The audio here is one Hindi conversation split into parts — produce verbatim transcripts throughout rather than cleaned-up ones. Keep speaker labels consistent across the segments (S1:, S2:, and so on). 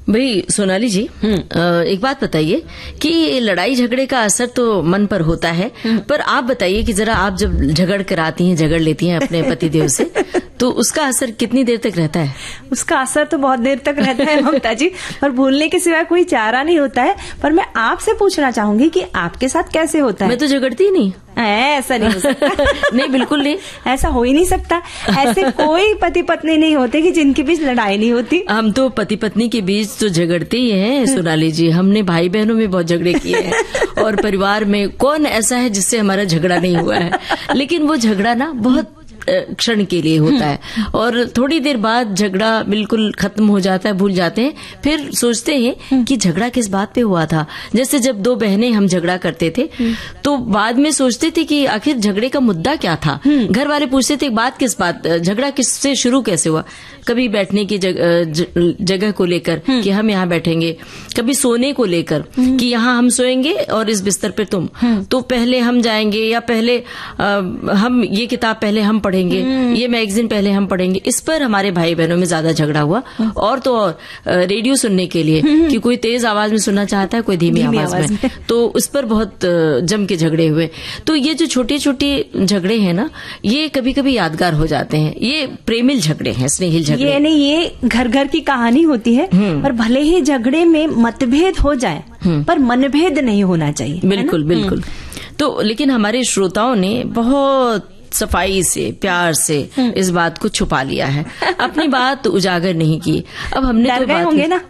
S1: भाई सोनाली जी, एक बात बताइए कि लड़ाई झगड़े का असर तो मन पर होता है, पर आप बताइए कि जरा आप जब झगड़ कर आती हैं, झगड़ लेती हैं अपने पतिदेव से, तो उसका असर कितनी देर तक रहता है?
S2: उसका असर तो बहुत देर तक रहता है ममता जी, पर भूलने के सिवा कोई चारा नहीं होता है। पर मैं आपसे पूछना चाहूंगी कि आपके साथ कैसे होता है?
S1: मैं तो झगड़ती ही नहीं।
S2: ऐसा नहीं हो सकता।
S1: नहीं, बिल्कुल नहीं,
S2: ऐसा हो ही नहीं सकता। ऐसे कोई पति पत्नी नहीं होते कि जिनके बीच लड़ाई नहीं होती।
S1: हम तो पति पत्नी के बीच तो झगड़ते ही हैं सोनाली जी। हमने भाई बहनों में बहुत झगड़े किए हैं और परिवार में कौन ऐसा है जिससे हमारा झगड़ा नहीं हुआ है। लेकिन वो झगड़ा ना बहुत क्षण के लिए होता है और थोड़ी देर बाद झगड़ा बिल्कुल खत्म हो जाता है, भूल जाते हैं। फिर सोचते हैं कि झगड़ा किस बात पे हुआ था। जैसे जब दो बहनें हम झगड़ा करते थे तो बाद में सोचते थे कि आखिर झगड़े का मुद्दा क्या था। घर वाले पूछते थे बात किस बात, झगड़ा किससे शुरू कैसे हुआ। कभी बैठने की जगह, जगह को लेकर कि हम यहाँ बैठेंगे, कभी सोने को लेकर कि यहाँ हम सोएंगे और इस बिस्तर पे तुम, तो पहले हम जाएंगे या पहले आ, हम ये किताब पहले हम पढ़ेंगे, ये मैगजीन पहले हम पढ़ेंगे। इस पर हमारे भाई बहनों में ज्यादा झगड़ा हुआ। और तो और रेडियो सुनने के लिए कि कोई तेज आवाज में सुनना चाहता है, कोई धीमी आवाज में, में, तो उस पर बहुत जम के झगड़े हुए। तो ये जो छोटे छोटे झगड़े हैं ना, ये कभी कभी यादगार हो जाते हैं। ये प्रेमिल झगड़े हैं, स्नेहिल झगड़े।
S2: ये नहीं, ये घर घर की कहानी होती है। और भले ही झगड़े में मतभेद हो जाए पर मनभेद नहीं होना चाहिए।
S1: बिल्कुल बिल्कुल। तो लेकिन हमारे श्रोताओं ने बहुत सफाई से, प्यार से इस बात को छुपा लिया है, अपनी बात उजागर नहीं की। अब हमने
S2: डर
S1: तो
S2: गए होंगे ना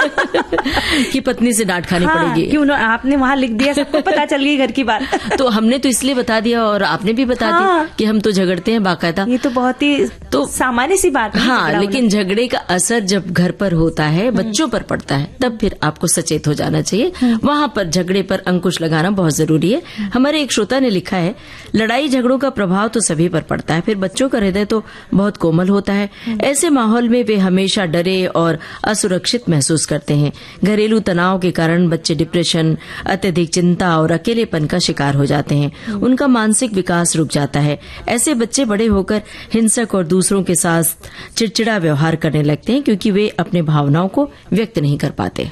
S1: कि पत्नी से डांट खानी
S2: हाँ,
S1: पड़ेगी।
S2: क्यों ना, आपने वहाँ लिख दिया, सबको पता चल गई घर की बात।
S1: तो हमने तो इसलिए बता दिया और आपने भी बता हाँ, दी कि हम तो झगड़ते हैं बाकायदा।
S2: ये तो बहुत ही तो सामान्य सी बात है।
S1: हाँ, लेकिन झगड़े का असर जब घर पर होता है, बच्चों पर पड़ता है, तब फिर आपको सचेत हो जाना चाहिए। वहाँ पर झगड़े पर अंकुश लगाना बहुत जरूरी है। हमारे एक श्रोता ने लिखा है, लड़ाई झगड़ों का प्रभाव तो सभी पर पड़ता है, फिर बच्चों का हृदय तो बहुत कोमल होता है। ऐसे माहौल में वे हमेशा डरे और असुरक्षित महसूस करते हैं। घरेलू तनाव के कारण बच्चे डिप्रेशन, अत्यधिक चिंता और अकेलेपन का शिकार हो जाते हैं। उनका मानसिक विकास रुक जाता है। ऐसे बच्चे बड़े होकर हिंसक और दूसरों के साथ चिड़चिड़ा व्यवहार करने लगते हैं क्योंकि वे अपने भावनाओं को व्यक्त नहीं कर पाते।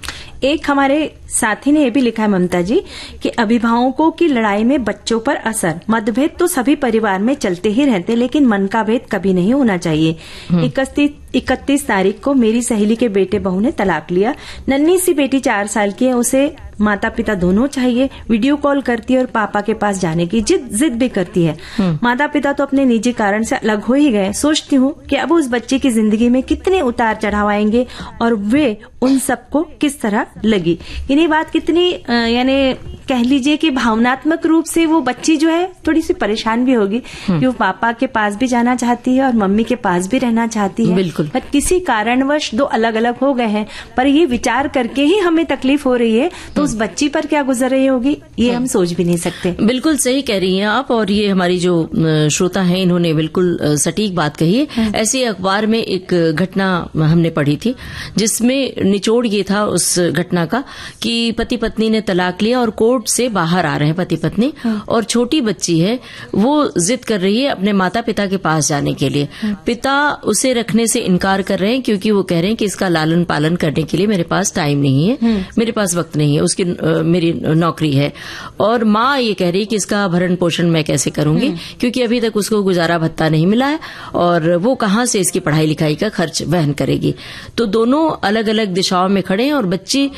S2: एक हमारे साथी ने यह भी लिखा है ममता जी कि अभिभावकों की लड़ाई में बच्चों पर असर। मतभेद तो सभी परिवार में चलते ही रहते, लेकिन मन का भेद कभी नहीं होना चाहिए। इकतीस इकतीस तारीख को मेरी सहेली के बेटे बहू ने तलाक लिया। नन्ही सी बेटी चार साल की है, उसे माता पिता दोनों चाहिए। वीडियो कॉल करती है और पापा के पास जाने की जिद जिद भी करती है। माता पिता तो अपने निजी कारण से अलग हो ही गए। सोचती हूँ कि अब उस बच्चे की जिंदगी में कितने उतार चढ़ाव आएंगे और वे उन सबको किस तरह लगी। यानी बात कितनी यानी कह लीजिए कि भावनात्मक रूप से वो बच्ची जो है थोड़ी सी परेशान भी होगी कि वो पापा के पास भी जाना चाहती है और मम्मी के पास भी रहना चाहती है।
S1: बिल्कुल।
S2: पर किसी कारणवश दो अलग अलग हो गए हैं, पर ये विचार करके ही हमें तकलीफ हो रही है, तो उस बच्ची पर क्या गुजर रही होगी ये हम सोच भी नहीं सकते।
S1: बिल्कुल सही कह रही हैं आप। और ये हमारी जो श्रोता हैं, इन्होंने बिल्कुल सटीक बात कही है। ऐसे अखबार में एक घटना हमने पढ़ी थी जिसमें निचोड़ ये था उस घटना का कि पति पत्नी ने तलाक लिया और कोर्ट से बाहर आ रहे हैं पति पत्नी, और छोटी बच्ची है वो जिद कर रही है अपने माता पिता के पास जाने के लिए। पिता उसे रखने से इनकार कर रहे हैं क्योंकि वो कह रहे हैं कि इसका लालन पालन करने के लिए मेरे पास टाइम नहीं है, मेरे पास वक्त नहीं है, उसकी आ, मेरी नौकरी है। और माँ ये कह रही है कि इसका भरण पोषण मैं कैसे करूंगी क्योंकि अभी तक उसको गुजारा भत्ता नहीं मिला है और वो कहाँ से इसकी पढ़ाई लिखाई का खर्च वहन करेगी। तो दोनों अलग अलग दिशाओं में खड़े हैं और बच्ची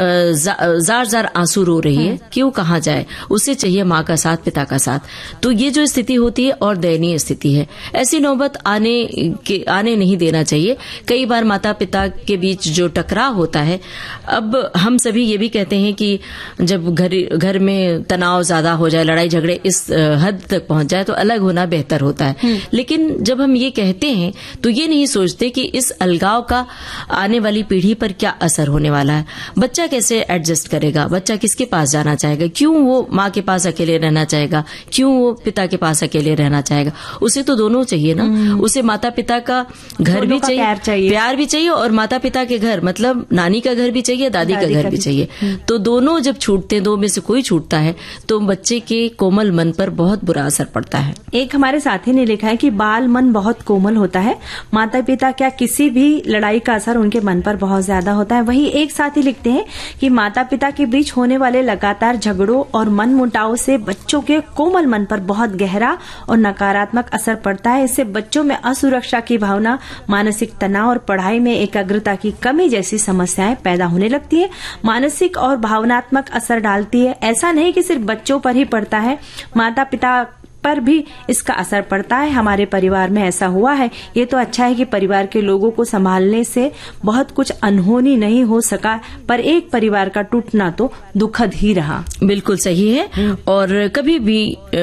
S1: जार जार आंसू रो रही है कि वो कहाँ जाए, उसे चाहिए माँ का साथ, पिता का साथ। तो ये जो स्थिति होती है और दयनीय स्थिति है, ऐसी नौबत आने के आने नहीं देना चाहिए। कई बार माता पिता के बीच जो टकराव होता है, अब हम सभी ये भी कहते हैं कि जब घर घर में तनाव ज्यादा हो जाए, लड़ाई झगड़े इस हद तक पहुंच जाए तो अलग होना बेहतर होता है। लेकिन जब हम ये कहते हैं तो ये नहीं सोचते कि इस अलगाव का आने वाली पीढ़ी पर क्या असर होने वाला है। बच्चा कैसे एडजस्ट करेगा, बच्चा किसके पास जाना चाहेगा, क्यों वो माँ के पास अकेले रहना चाहेगा, क्यों वो पिता के पास अकेले रहना चाहेगा। उसे तो दोनों चाहिए ना, उसे माता पिता का घर भी चाहिए,
S2: प्यार चाहिए,
S1: प्यार भी चाहिए, और माता पिता के घर मतलब नानी का घर भी चाहिए, दादी, दादी का घर भी चाहिए। तो दोनों जब छूटते हैं, दो में से कोई छूटता है, तो बच्चे के कोमल मन पर बहुत बुरा असर पड़ता है।
S2: एक हमारे साथी ने लिखा है कि बाल मन बहुत कोमल होता है, माता पिता क्या किसी भी लड़ाई का असर उनके मन पर बहुत ज्यादा होता है। वहीं एक साथी लिखते हैं कि माता पिता के बीच होने वाले लगातार झगड़ों और मन मुटाव से बच्चों के कोमल मन पर बहुत गहरा और नकारात्मक असर पड़ता है। इससे बच्चों में असुरक्षा की भावना, मानसिक तनाव और पढ़ाई में एकाग्रता की कमी जैसी समस्याएं पैदा होने लगती है। मानसिक और भावनात्मक असर डालती है। ऐसा नहीं कि सिर्फ बच्चों पर ही पड़ता है, माता पिता पर भी इसका असर पड़ता है। हमारे परिवार में ऐसा हुआ है। ये तो अच्छा है कि परिवार के लोगों को संभालने से बहुत कुछ अनहोनी नहीं हो सका, पर एक परिवार का टूटना तो दुखद ही रहा।
S1: बिल्कुल सही है, और कभी भी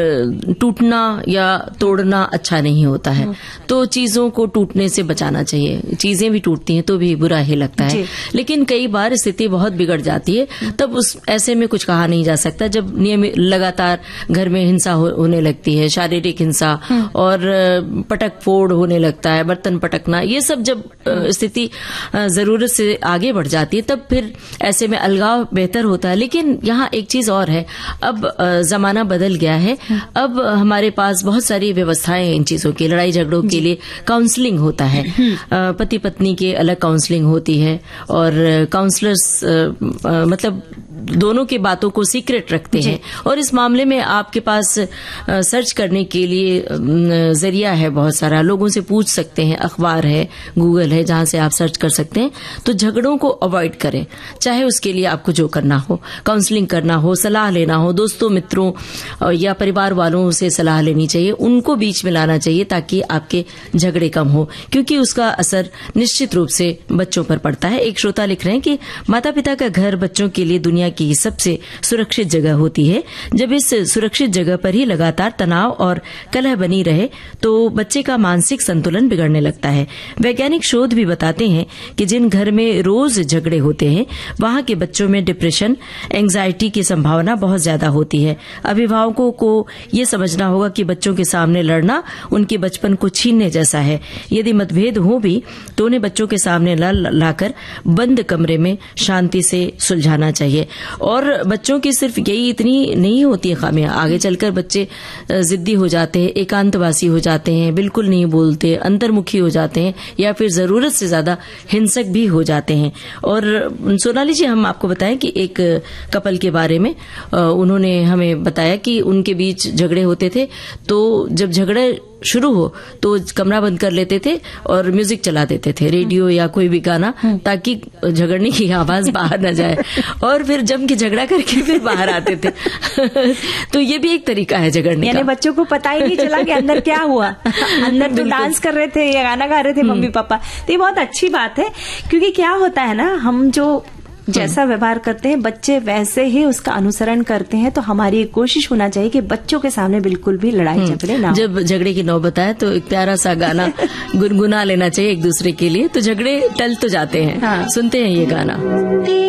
S1: टूटना या तोड़ना अच्छा नहीं होता है, तो चीजों को टूटने से बचाना चाहिए। चीजें भी टूटती हैं तो भी बुरा ही लगता है, लेकिन कई बार स्थिति बहुत बिगड़ जाती है, तब उस ऐसे में कुछ कहा नहीं जा सकता। जब नियमित लगातार घर में हिंसा हो, होने लगती है, शारीरिक हिंसा और पटक फोड़ होने लगता है, बर्तन पटकना, ये सब जब स्थिति जरूरत से आगे बढ़ जाती है, तब फिर ऐसे में अलगाव बेहतर होता है। लेकिन यहाँ एक चीज और है, अब जमाना बदल गया है, अब हमारे पास बहुत सारी व्यवस्थाएं इन चीजों की, लड़ाई झगड़ों के लिए काउंसलिंग होता है, पति पत्नी के अलग काउंसलिंग होती है, और काउंसलर्स मतलब दोनों की बातों को सीक्रेट रखते हैं, और इस मामले में आपके पास सर्च करने के लिए जरिया है बहुत सारा, लोगों से पूछ सकते हैं, अखबार है, गूगल है, जहां से आप सर्च कर सकते हैं। तो झगड़ों को अवॉइड करें, चाहे उसके लिए आपको जो करना हो, काउंसलिंग करना हो, सलाह लेना हो, दोस्तों मित्रों या परिवार वालों से सलाह लेनी चाहिए, उनको बीच में लाना चाहिए ताकि आपके झगड़े कम हो, क्योंकि उसका असर निश्चित रूप से बच्चों पर पड़ता है। एक श्रोता लिख रहे हैं कि माता पिता का घर बच्चों के लिए दुनिया की सबसे सुरक्षित जगह होती है। जब इस सुरक्षित जगह पर ही लगातार तनाव और कलह बनी रहे तो बच्चे का मानसिक संतुलन बिगड़ने लगता है। वैज्ञानिक शोध भी बताते हैं कि जिन घर में रोज झगड़े होते हैं वहां के बच्चों में डिप्रेशन, एंजाइटी की संभावना बहुत ज्यादा होती है। अभिभावकों को ये समझना होगा कि बच्चों के सामने लड़ना उनके बचपन को छीनने जैसा है। यदि मतभेद हो भी तो उन्हें बच्चों के सामने ला लाकर बंद कमरे में शांति से सुलझाना चाहिए। और बच्चों की सिर्फ यही इतनी नहीं होती है खामियां, आगे चलकर बच्चे जिद्दी हो जाते हैं, एकांतवासी हो जाते हैं, बिल्कुल नहीं बोलते, अंतर्मुखी हो जाते हैं, या फिर जरूरत से ज्यादा हिंसक भी हो जाते हैं। और सोनाली जी, हम आपको बताएं कि एक कपल के बारे में उन्होंने हमें बताया कि उनके बीच झगड़े होते थे, तो जब झगड़े शुरू हो तो कमरा बंद कर लेते थे और म्यूजिक चला देते थे, रेडियो या कोई भी गाना, ताकि झगड़ने की आवाज बाहर न जाए, और फिर जम के झगड़ा करके फिर बाहर आते थे। तो ये भी एक तरीका है झगड़ने
S2: का। बच्चों को पता ही नहीं चला कि अंदर क्या हुआ, अंदर तो डांस कर रहे थे या गाना गा रहे थे मम्मी पापा। तो ये बहुत अच्छी बात है, क्योंकि क्या होता है ना, हम जो जैसा व्यवहार करते हैं बच्चे वैसे ही उसका अनुसरण करते हैं। तो हमारी एक कोशिश होना चाहिए कि बच्चों के सामने बिल्कुल भी लड़ाई झगड़े ना हो।
S1: जब झगड़े की नौबत आए तो एक प्यारा सा गाना गुनगुना लेना चाहिए एक दूसरे के लिए, तो झगड़े टल तो जाते हैं। हाँ। सुनते हैं ये गाना।